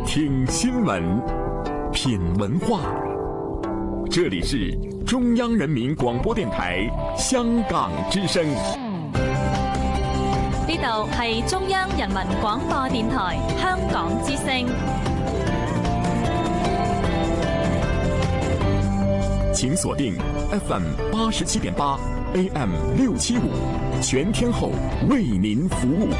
听新闻，品文化。这里是中央人民廣播電台香港之聲。 呢度係中央人民廣播電台香港之聲。 請鎖定 FM 87.8 AM 675，全天候為您服務。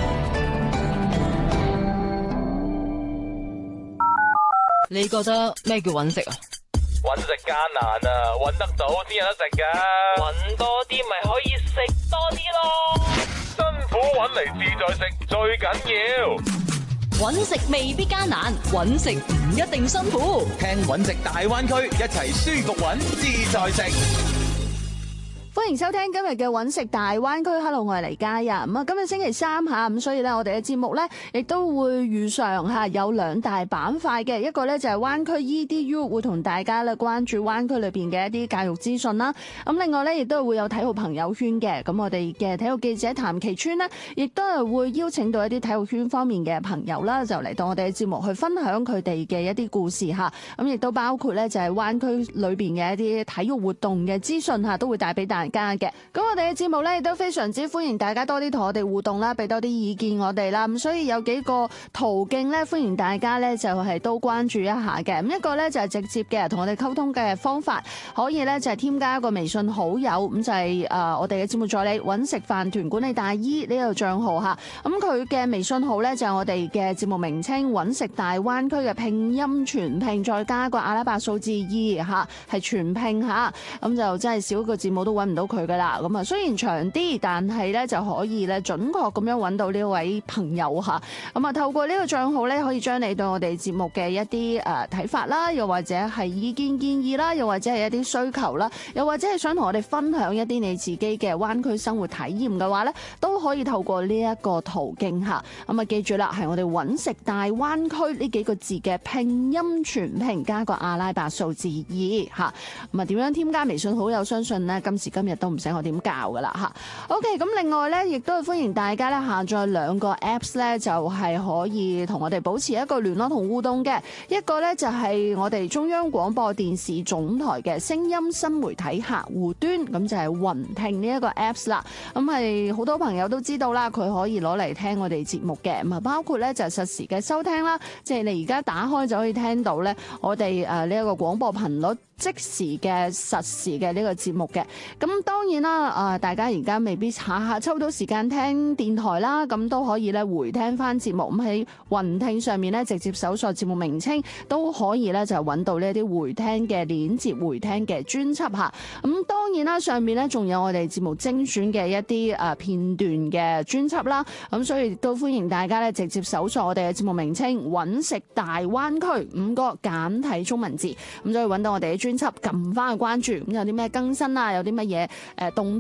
你覺得咩叫揾食啊？ 揾食艱難啊，揾得到先有得食㗎。揾多啲咪可以食多啲咯。辛苦揾嚟自在食最緊要。 揾食未必艱難，揾食唔一定辛苦。 聽揾食大灣區，一齊舒服揾自在食。 歡迎收聽今日嘅揾食大灣區。Hello， 我係黎嘉呀。今日星期三吓，咁所以咧我哋嘅節目咧亦都會遇上吓有兩大板塊嘅，一個咧就係灣區 EDU 會同大家咧關注灣區裏邊嘅一啲教育資訊啦。咁另外咧亦都會有體育朋友圈嘅，咁我哋嘅體育記者譚其川呢，亦都係會邀請到一啲體育圈方面嘅朋友啦，就嚟到我哋嘅節目去分享佢哋嘅一啲故事吓。咁亦都包括咧就係灣區裏邊嘅一啲體育活動嘅資訊吓，都會帶俾大家嘅。咁我哋嘅節目咧亦都非常之歡迎大家多啲同我哋互動啦，俾多啲意見我哋啦。咁所以有幾個途徑咧，歡迎大家咧就係都關注一下嘅。咁一個咧就係直接嘅同我哋溝通嘅方法，可以咧就係添加一個微信好友，咁就係我哋嘅節目助理揾食飯團管理大姨呢個賬號吓。咁佢嘅微信號咧就係我哋嘅節目名稱揾食大灣區嘅拼音全拼，再加個阿拉伯數字2吓，係全拼吓。咁就真係少個字母都揾唔到佢噶啦。咁啊，雖然長啲，但係咧就可以咧準確咁樣揾到呢位朋友吓。咁啊，透過呢個賬號咧，可以將你對我哋節目嘅一啲睇法啦，又或者係意見建議啦，又或者係一啲需求啦，又或者係想同我哋分享一啲你自己嘅灣區生活體驗嘅話咧，都可以透過呢一個途徑吓。咁啊，記住啦，係我哋揾食大灣區呢幾個字嘅拼音全拼加個阿拉伯數字2吓。咁啊，點樣添加微信好友？相信呢，今時今日都唔使我點教噶啦吓。OK， 咁另外咧，亦都係歡迎大家咧下載兩個 Apps 咧，就係可以同我哋保持一個聯絡同互動嘅。一個咧就係我哋中央廣播電視總台嘅聲音新媒體客戶端，咁就係雲聽呢一個 Apps 啦。咁係好多朋友都知道啦，佢可以攞嚟聽我哋節目嘅。咁啊，包括咧就係實時嘅收聽啦，即係你而家打開就可以聽到咧我哋呢一個廣播頻率即時嘅實時嘅呢個節目嘅。咁當然啦，大家而家未必下下抽到時間聽電台啦，咁都可以咧回聽翻節目。咁喺雲聽上面咧直接搜索節目名稱，都可以咧就揾到呢啲回聽嘅鏈接、回聽嘅專輯吓。咁當然啦，上面咧仲有我哋節目精選嘅一啲片段嘅專輯啦。咁所以都歡迎大家咧直接搜索我哋嘅節目名稱揾食大灣區5個簡體中文字，咁就可以揾到我哋嘅專輯，撳翻去關注。咁有啲咩更新啊，有啲乜嘢動